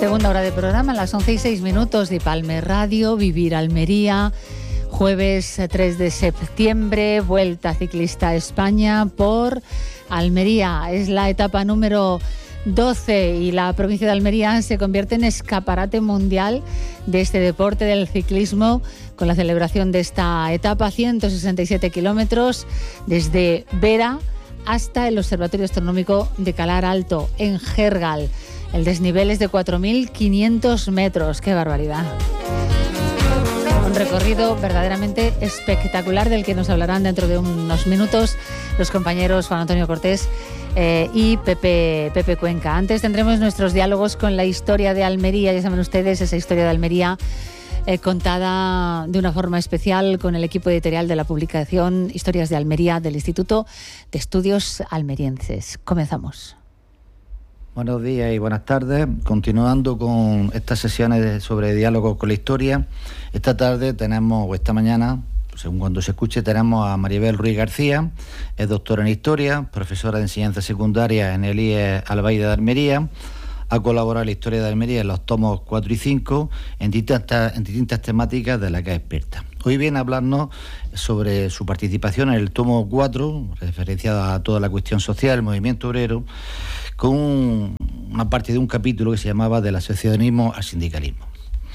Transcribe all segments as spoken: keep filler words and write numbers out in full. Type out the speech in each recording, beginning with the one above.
Segunda hora de programa, a las once y seis minutos de Palme Radio, Vivir Almería, jueves tres de septiembre, Vuelta Ciclista a España por Almería. Es la etapa número doce y la provincia de Almería se convierte en escaparate mundial de este deporte del ciclismo con la celebración de esta etapa, ciento sesenta y siete kilómetros desde Vera hasta el Observatorio Astronómico de Calar Alto en Gergal. El desnivel es de cuatro mil quinientos metros. ¡Qué barbaridad! Un recorrido verdaderamente espectacular del que nos hablarán dentro de unos minutos los compañeros Juan Antonio Cortés eh, y Pepe, Pepe Cuenca. Antes tendremos nuestros diálogos con la historia de Almería. Ya saben ustedes, esa historia de Almería eh, contada de una forma especial con el equipo editorial de la publicación Historias de Almería del Instituto de Estudios Almerienses. Comenzamos. Buenos días y buenas tardes. Continuando con estas sesiones sobre diálogo con la historia, esta tarde tenemos, o esta mañana, según cuando se escuche, tenemos a Maribel Ruiz García, es doctora en Historia, profesora de enseñanza secundaria en el I E Albaida de Almería, ha colaborado en la historia de Almería en los tomos cuatro y cinco en distintas, en distintas temáticas de las que es experta. Hoy viene a hablarnos sobre su participación en el tomo cuatro, referenciada a toda la cuestión social, el movimiento obrero, con un, una parte de un capítulo que se llamaba Del asociacionismo al sindicalismo.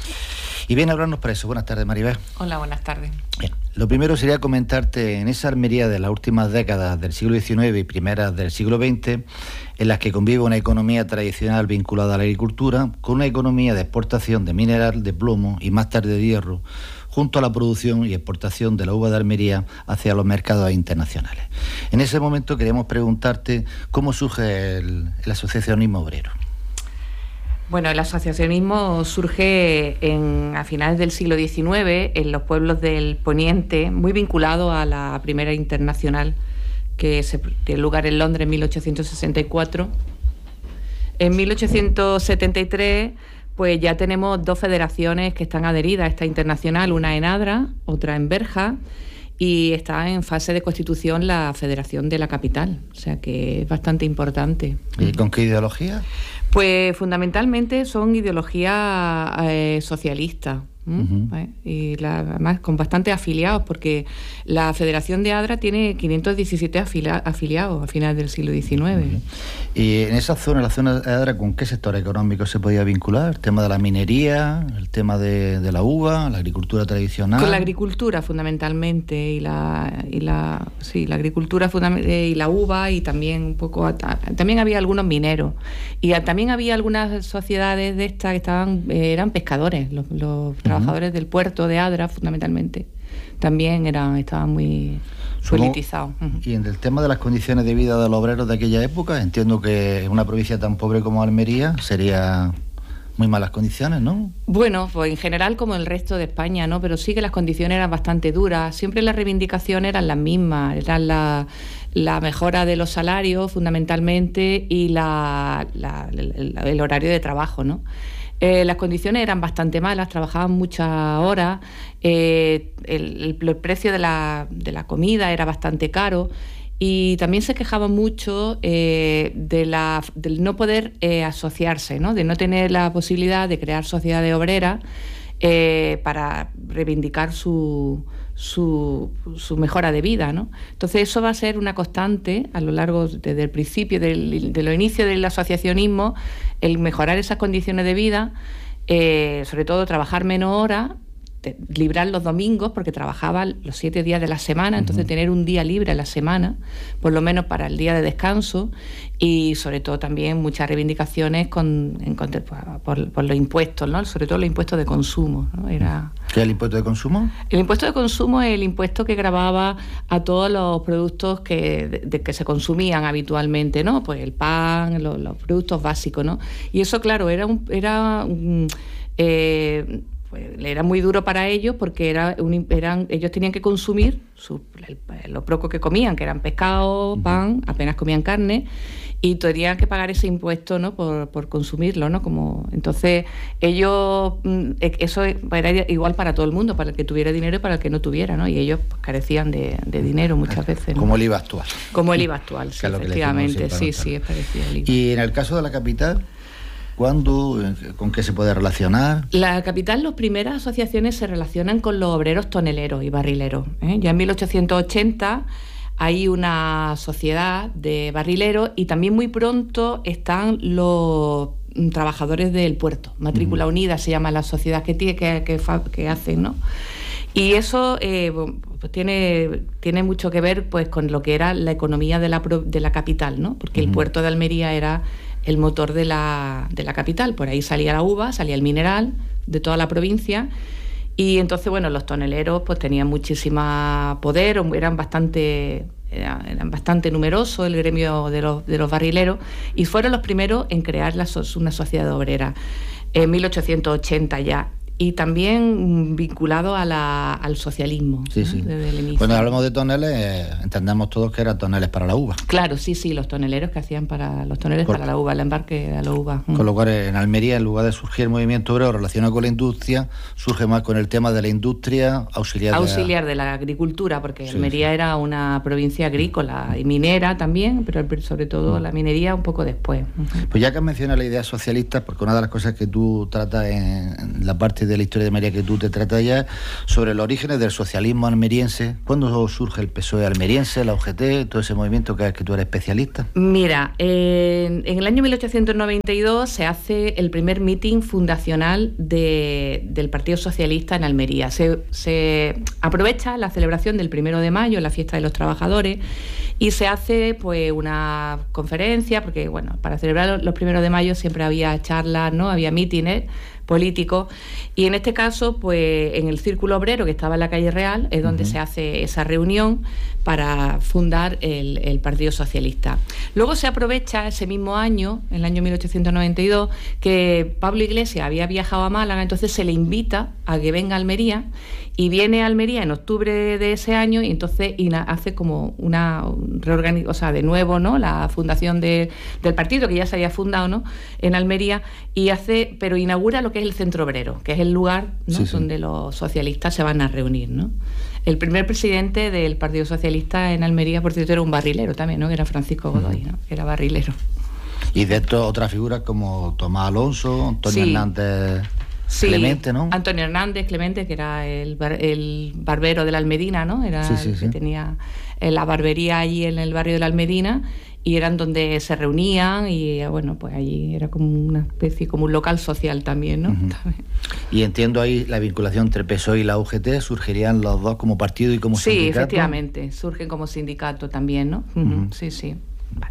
Y viene a hablarnos para eso. Buenas tardes, Maribel. Hola, buenas tardes. Bien. Lo primero sería comentarte en esa Almería de las últimas décadas del siglo diecinueve y primeras del siglo veinte, en las que convive una economía tradicional vinculada a la agricultura, con una economía de exportación de mineral, de plomo y más tarde de hierro, junto a la producción y exportación de la uva de Almería hacia los mercados internacionales. En ese momento queríamos preguntarte cómo surge el, el asociacionismo obrero. Bueno, el asociacionismo surge en, a finales del siglo diecinueve en los pueblos del Poniente, muy vinculado a la Primera Internacional, que se tiene lugar en Londres en mil ochocientos sesenta y cuatro. En mil ochocientos setenta y tres, pues ya tenemos dos federaciones que están adheridas a esta internacional, una en Adra, otra en Berja, y está en fase de constitución la Federación de la Capital, o sea que es bastante importante. ¿Y con qué ideología? Pues fundamentalmente son ideologías eh, socialistas. Uh-huh. ¿Eh? Y la, además con bastantes afiliados, porque la Federación de Adra tiene quinientos diecisiete afila, afiliados a finales del siglo diecinueve. Uh-huh. Y en esa zona, la zona de Adra, ¿con qué sector económico se podía vincular? ¿El tema de la minería, el tema de, de la uva, la agricultura tradicional? Con la agricultura fundamentalmente, y la y la sí, la agricultura y la uva, y también un poco también había algunos mineros, y también había algunas sociedades de estas que estaban eh, eran pescadores, los, los trabajadores del puerto de Adra, fundamentalmente, también eran, estaban muy politizados. Y en el tema de las condiciones de vida de los obreros de aquella época, entiendo que en una provincia tan pobre como Almería sería muy malas condiciones, ¿no? Bueno, pues en general como el resto de España, ¿no? Pero sí que las condiciones eran bastante duras. Siempre las reivindicaciones eran las mismas, eran la, la mejora de los salarios fundamentalmente y la, la, el, el horario de trabajo, ¿no? Eh, las condiciones eran bastante malas, trabajaban muchas horas, eh, el, el, el precio de la, de la comida era bastante caro, y también se quejaban mucho eh, de la, del no poder eh, asociarse, ¿no? De no tener la posibilidad de crear sociedades obreras eh, para reivindicar su, su, su mejora de vida, ¿no? Entonces eso va a ser una constante a lo largo, desde el principio, del, de los inicios del asociacionismo, el mejorar esas condiciones de vida, eh, sobre todo trabajar menos horas, librar los domingos, porque trabajaban los siete días de la semana, entonces uh-huh. tener un día libre a la semana, por lo menos para el día de descanso, y sobre todo también muchas reivindicaciones con, en, por, por los impuestos, ¿no? Sobre todo los impuestos de consumo, ¿no? Era... ¿Qué es el impuesto de consumo? El impuesto de consumo es el impuesto que gravaba a todos los productos que, de, de que se consumían habitualmente, ¿no? Pues el pan, los, los productos básicos, ¿no? Y eso, claro, era un... Era un eh, pues era muy duro para ellos, porque era un, eran, ellos tenían que consumir su, el, lo poco que comían, que eran pescado, pan, apenas comían carne, y tenían que pagar ese impuesto, ¿no? por, por consumirlo, ¿no? Como, entonces ellos, eso era igual para todo el mundo, para el que tuviera dinero y para el que no tuviera, ¿no? Y ellos pues, carecían de, de dinero muchas veces, ¿no? Como el I V A actual. Como el I V A actual, sí, efectivamente, sí, sí, es parecido al I V A. Y en el caso de la capital, ¿Cuándo? ¿Con qué se puede relacionar? La capital, las primeras asociaciones se relacionan con los obreros toneleros y barrileros, ¿eh? Ya en mil ochocientos ochenta hay una sociedad de barrileros y también muy pronto están los trabajadores del puerto. Matrícula uh-huh. Unida se llama la sociedad que, tiene, que, que, que hacen, ¿no? Y eso eh, pues tiene, tiene mucho que ver pues con lo que era la economía de la, de la capital, ¿no? Porque uh-huh. el puerto de Almería era el motor de la, de la capital. Por ahí salía la uva, salía el mineral de toda la provincia. Y entonces, bueno, los toneleros pues tenían muchísimo poder, eran bastante, eran, eran bastante numerosos, el gremio de los, de los barrileros, y fueron los primeros en crear la, una sociedad obrera en mil ochocientos ochenta ya. Y también vinculado a la, al socialismo. Sí, ¿no? Sí. Desde el inicio. Cuando hablamos de toneles, eh, entendemos todos que eran toneles para la uva. Claro, sí, sí, los toneleros que hacían para los toneles Por, para la uva, el embarque de la uva. Con lo cual, en Almería, en lugar de surgir el movimiento obrero relacionado con la industria, surge más con el tema de la industria auxiliar. Auxiliar de la, de la agricultura, porque sí, Almería sí. era una provincia agrícola y minera también, pero sobre todo la minería un poco después. Pues ya que has mencionado la idea socialista, porque una de las cosas que tú tratas en la parte de la historia de Almería que tú te tratas ya sobre los orígenes del socialismo almeriense. ¿Cuándo surge el P S O E almeriense, la U G T, todo ese movimiento que, que tú eres especialista? Mira, eh, en el año mil ochocientos noventa y dos se hace el primer mitin fundacional de, del Partido Socialista en Almería. Se, se aprovecha la celebración del primero de mayo, la fiesta de los trabajadores, y se hace pues una conferencia, porque bueno, para celebrar los primeros de mayo siempre había charlas, ¿no? Había mítines políticos, y en este caso, pues en el Círculo Obrero, que estaba en la calle Real, es donde uh-huh. se hace esa reunión para fundar el, el Partido Socialista. Luego se aprovecha ese mismo año, en el año mil ochocientos noventa y dos, que Pablo Iglesias había viajado a Málaga, entonces se le invita a que venga a Almería, y viene a Almería en octubre de ese año, y entonces hace como una reorganización, o sea, de nuevo, ¿no? La fundación de, del partido, que ya se había fundado, ¿no? En Almería, y hace, pero inaugura lo que es el Centro Obrero, que es el lugar, ¿no? Sí, sí. donde los socialistas se van a reunir, ¿no? El primer presidente del Partido Socialista en Almería, por cierto, era un barrilero también, ¿no? Que era Francisco Godoy, ¿no? Que era barrilero. Y de esto otras figuras como Tomás Alonso, Antonio sí. Hernández... Sí, Clemente, ¿no? Antonio Hernández, Clemente, que era el, bar, el barbero de la Almedina, ¿no? Era sí, sí, el que sí. tenía la barbería allí en el barrio de la Almedina, y eran donde se reunían, y bueno, pues allí era como una especie, como un local social también, ¿no? Uh-huh. También. Y entiendo ahí la vinculación entre P S O E y la U G T, surgirían los dos como partido y como sí, sindicato. Sí, efectivamente, surgen como sindicato también, ¿no? Uh-huh. Uh-huh. Sí, sí. Vale.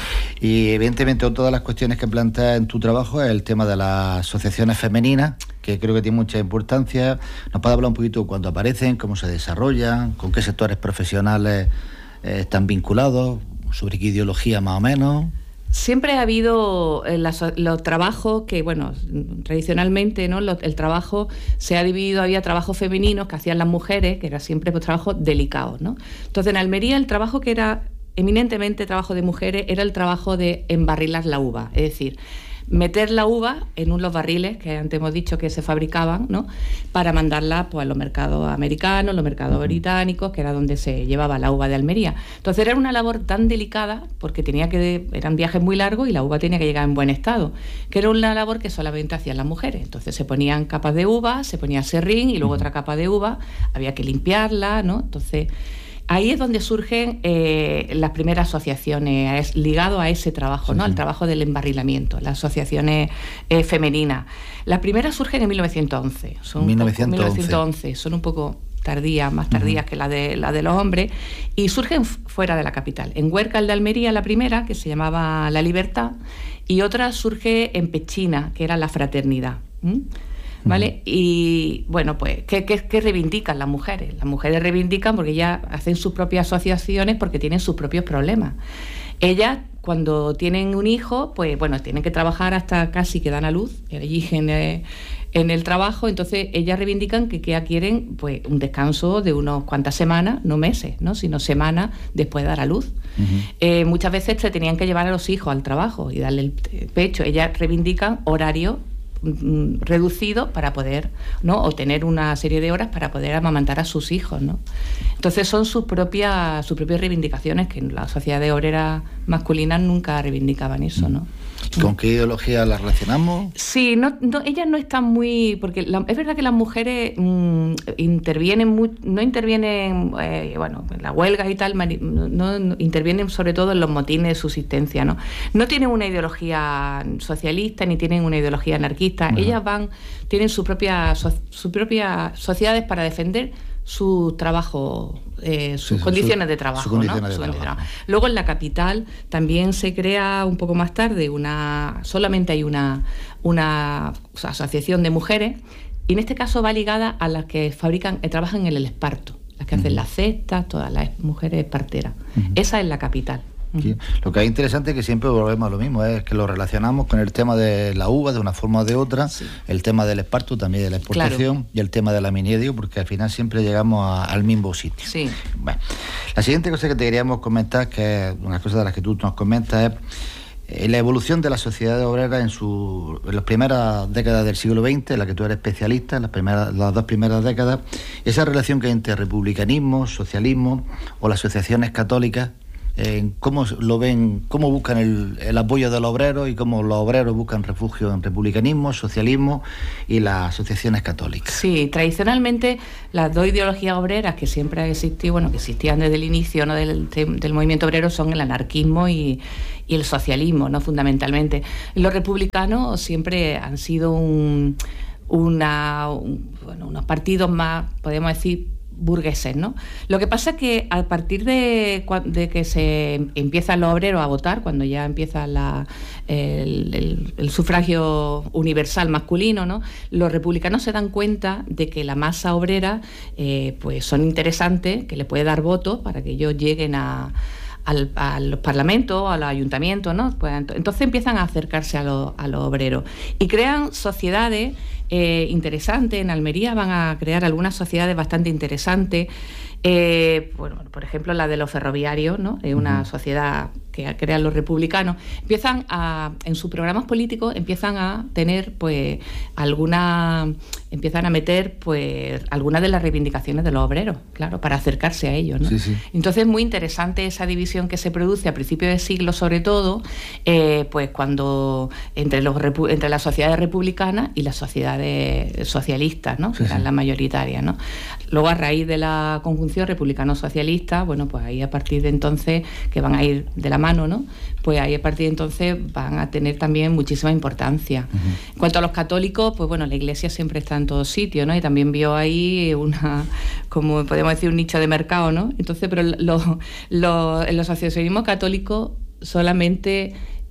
Y evidentemente todas las cuestiones que planteas en tu trabajo es el tema de las asociaciones femeninas, que creo que tiene mucha importancia. ¿Nos puedes hablar un poquito de cuándo aparecen, cómo se desarrollan, con qué sectores profesionales eh, están vinculados, sobre qué ideología más o menos? Siempre ha habido eh, los, los trabajos que, bueno, tradicionalmente, ¿no? Lo, el trabajo se ha dividido, había trabajos femeninos que hacían las mujeres, que era siempre pues, trabajos delicados, ¿no? Entonces, en Almería el trabajo que era eminentemente trabajo de mujeres era el trabajo de embarrilar la uva, es decir, meter la uva en unos barriles que antes hemos dicho que se fabricaban, ¿no? Para mandarla pues, a los mercados americanos, los mercados británicos, que era donde se llevaba la uva de Almería. Entonces era una labor tan delicada, porque tenía que eran viajes muy largos y la uva tenía que llegar en buen estado, que era una labor que solamente hacían las mujeres. Entonces se ponían capas de uva, se ponía serrín y luego otra capa de uva, había que limpiarla, ¿no? Entonces ahí es donde surgen eh, las primeras asociaciones, es ligado a ese trabajo, sí, ¿no? Sí. Al trabajo del embarrilamiento, las asociaciones eh, femeninas. Las primeras surgen en mil novecientos once. Son mil novecientos once. mil novecientos once, son un poco tardías, más tardías uh-huh. que la de, la de los hombres, y surgen fuera de la capital. En Huércal de Almería, la primera, que se llamaba La Libertad, y otra surge en Pechina, que era La Fraternidad. ¿Mm? ¿Vale? Y bueno, pues, ¿qué, qué, qué reivindican las mujeres? Las mujeres reivindican porque ellas hacen sus propias asociaciones porque tienen sus propios problemas. Ellas, cuando tienen un hijo, pues bueno, tienen que trabajar hasta casi que dan a luz, allí en el, en el trabajo, entonces ellas reivindican que, que ya quieren pues un descanso de unas cuantas semanas, no meses, ¿no? Sino semanas después de dar a luz. Uh-huh. Eh, muchas veces se tenían que llevar a los hijos al trabajo y darle el pecho. Ellas reivindican horarios reducido para poder, ¿no? O tener una serie de horas para poder amamantar a sus hijos, ¿no? Entonces son sus propias sus propias reivindicaciones, que las sociedades obreras masculinas nunca reivindicaban eso, ¿no? ¿Con qué ideología la relacionamos? Sí, no, no, ellas no están muy... Porque la, es verdad que las mujeres mmm, intervienen, muy, no intervienen, eh, bueno, en la huelga y tal, no, no, intervienen sobre todo en los motines de subsistencia, ¿no? No tienen una ideología socialista ni tienen una ideología anarquista. Uh-huh. Ellas van, tienen su propia, so, su propia sociedades para defender su trabajo, eh, sus sí, condiciones su, de trabajo, condiciones ¿no? de su trabajo. trabajo. Luego en la capital también se crea un poco más tarde una, solamente hay una, una o sea, asociación de mujeres, y en este caso va ligada a las que fabrican, eh, trabajan en el esparto, las que uh-huh. hacen las cestas, todas las mujeres parteras. Uh-huh. Esa es la capital. Sí. Lo que es interesante es que siempre volvemos a lo mismo, es que lo relacionamos con el tema de la uva de una forma o de otra, sí. el tema del esparto también de la exportación, claro. y el tema de la minería, porque al final siempre llegamos a, al mismo sitio. Sí. Bueno, la siguiente cosa que te queríamos comentar, que es una cosa de las que tú nos comentas, es eh, la evolución de la sociedad obrera en, su, en las primeras décadas del siglo veinte, en la que tú eres especialista, en las, primeras, las dos primeras décadas, esa relación que hay entre republicanismo, socialismo o las asociaciones católicas. Eh, ¿Cómo lo ven, cómo buscan el, el apoyo de los obreros y cómo los obreros buscan refugio en republicanismo, socialismo y las asociaciones católicas? Sí, tradicionalmente las dos ideologías obreras que siempre han existido, bueno, que existían desde el inicio, ¿no? del, del movimiento obrero, son el anarquismo y, y el socialismo, ¿no? Fundamentalmente. Los republicanos siempre han sido un, una, un, bueno, unos partidos más, podemos decir, burgueses, ¿no? Lo que pasa es que a partir de, de que se empiezan los obreros a votar, cuando ya empieza la, el, el, el sufragio universal masculino, ¿no? Los republicanos se dan cuenta de que la masa obrera eh, pues son interesantes, que le puede dar votos para que ellos lleguen a Al, a los parlamentos, a los ayuntamientos, ¿no? Pues entonces empiezan a acercarse a los, a los obreros y crean sociedades eh, interesantes. En Almería van a crear algunas sociedades bastante interesantes. Eh, bueno, por ejemplo, la de los ferroviarios, ¿no? Es una uh-huh. sociedad que crean los republicanos. Empiezan a, en sus programas políticos, empiezan a tener, pues, alguna, empiezan a meter, pues, algunas de las reivindicaciones de los obreros, claro, para acercarse a ellos, ¿no? Sí, sí. Entonces es muy interesante esa división que se produce a principios de siglo, sobre todo, eh, pues, cuando entre los repu- entre las sociedades republicanas y las sociedades socialistas, ¿no? Sí, que eran sí. las mayoritarias, ¿no? Luego, a raíz de la conjunción republicano-socialista, bueno, pues ahí a partir de entonces, que van a ir de la mano, ¿no? Pues ahí a partir de entonces van a tener también muchísima importancia. Uh-huh. En cuanto a los católicos, pues bueno, la Iglesia siempre está en todos sitios, ¿no? Y también vio ahí una, como podemos decir, un nicho de mercado, ¿no? Entonces, pero los lo, el asociacionismo católico solamente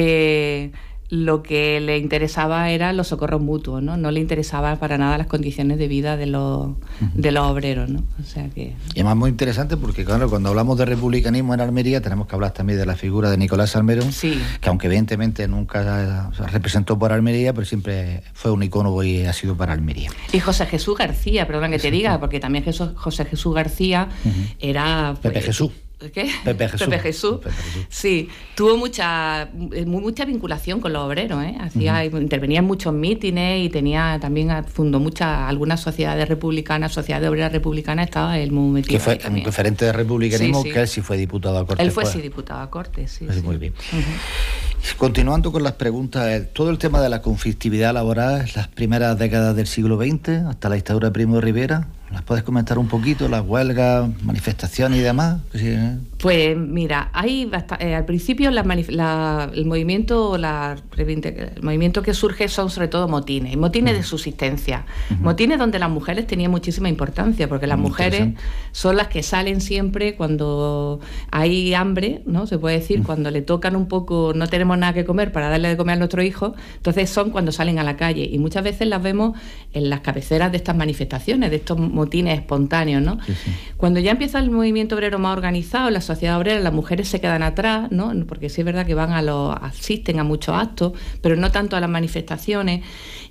eh, lo que le interesaba eran los socorros mutuos, ¿no? No le interesaba para nada las condiciones de vida de los, uh-huh. de los obreros, ¿no? O sea que... Y además muy interesante porque, claro, cuando hablamos de republicanismo en Almería tenemos que hablar también de la figura de Nicolás Salmerón, sí. que aunque evidentemente nunca se representó por Almería, pero siempre fue un icono y ha sido para Almería. Y José Jesús García, perdón que te sí, diga, sí. porque también Jesús, José Jesús García uh-huh. era... Pues, Pepe Jesús. ¿Qué? Pepe Jesús. Pepe Jesús. Pepe Jesús. Sí, tuvo mucha mucha vinculación con los obreros, ¿eh? Hacía, uh-huh. intervenía en muchos mítines y tenía también fundó muchas algunas sociedades republicanas, sociedades obreras republicanas, estaba él muy metido. Que fue un referente de republicanismo, sí, sí. que él sí fue diputado a Cortes. Él fue pues. sí diputado a Cortes, sí. Pues sí. Muy bien. Uh-huh. Continuando con las preguntas, todo el tema de la conflictividad laboral, las primeras décadas del siglo veinte, hasta la dictadura de Primo de Rivera, ¿las puedes comentar un poquito? Las huelgas, manifestaciones y demás. Sí, ¿eh? Pues mira, hay bast- eh, al principio la manif- la, el movimiento la, el movimiento que surge son sobre todo motines, motines uh-huh. de subsistencia, uh-huh. motines donde las mujeres tenían muchísima importancia, porque las Muy mujeres son las que salen siempre cuando hay hambre, ¿no? Se puede decir, uh-huh. cuando le tocan un poco, no tenemos nada que comer para darle de comer a nuestros hijos, entonces son cuando salen a la calle, y muchas veces las vemos en las cabeceras de estas manifestaciones, de estos motines espontáneos, ¿no? Sí, sí. Cuando ya empieza el movimiento obrero más organizado, la sociedad obrera, las mujeres se quedan atrás, ¿no? Porque sí es verdad que van a los, asisten a muchos actos, pero no tanto a las manifestaciones.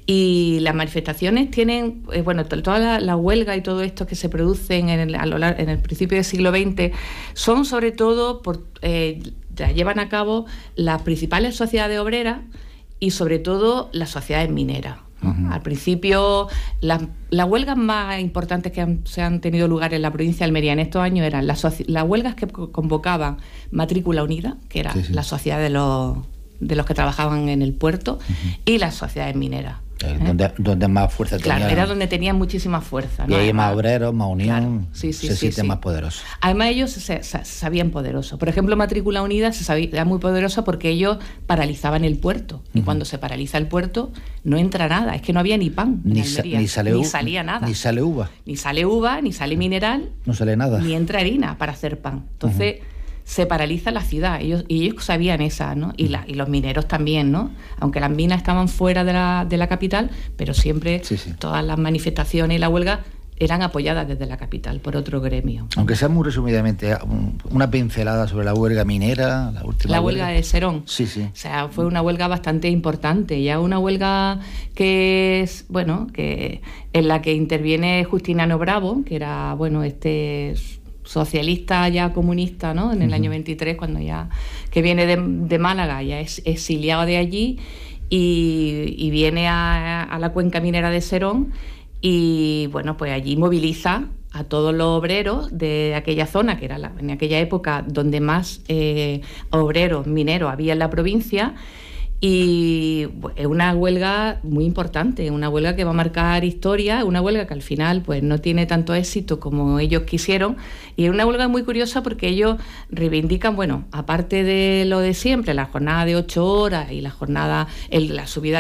Y las manifestaciones tienen, eh, bueno, to- toda la, la huelga y todo esto que se producen en el, a lo largo, en el principio del siglo veinte son sobre todo por eh, la llevan a cabo las principales sociedades obreras y sobre todo las sociedades mineras. Uh-huh. Al principio, las, las huelgas más importantes que han, se han tenido lugar en la provincia de Almería en estos años eran las, soci- las huelgas que convocaban Matrícula Unida, que era sí, sí. la sociedad de los de los que trabajaban en el puerto, uh-huh. y las sociedades mineras. Eh, ¿Eh? Donde, donde más fuerza claro, tenían. Era donde tenían muchísima fuerza, ¿no? Y hay Además, más obreros, más unión, claro, sí, sí, se sí, sienten sí. más poderosos. Además ellos se, se, se sabían poderosos. Por ejemplo, Matrícula Unida se sabía muy poderosa porque ellos paralizaban el puerto. Y uh-huh. cuando se paraliza el puerto no entra nada. Es que no había ni pan ni, en Almería, sa- ni, sale ni u- salía nada. Ni sale uva. Ni sale uva, ni sale mineral. No sale nada. Ni entra harina para hacer pan. Entonces... Uh-huh. se paraliza la ciudad, ellos, y ellos sabían esa, ¿no? Y, la, y los mineros también, ¿no? Aunque las minas estaban fuera de la, de la capital, pero siempre sí, sí. todas las manifestaciones y la huelga eran apoyadas desde la capital por otro gremio. Aunque sea muy resumidamente, una pincelada sobre la huelga minera, la última La huelga, huelga de Serón. Sí, sí. O sea, fue una huelga bastante importante, ya una huelga que es, bueno, que en la que interviene Justiniano Bravo, que era, bueno, este... socialista ya comunista, ¿no? En el uh-huh. año veintitrés, cuando ya que viene de, de Málaga, ya es exiliado de allí y, y viene a, a la cuenca minera de Serón y bueno, pues allí moviliza a todos los obreros de aquella zona, que era la, en aquella época donde más eh, obreros mineros había en la provincia. Y es una huelga muy importante, una huelga que va a marcar historia, una huelga que al final pues no tiene tanto éxito como ellos quisieron, y es una huelga muy curiosa porque ellos reivindican, bueno, aparte de lo de siempre, la jornada de ocho horas y la jornada, el, la subida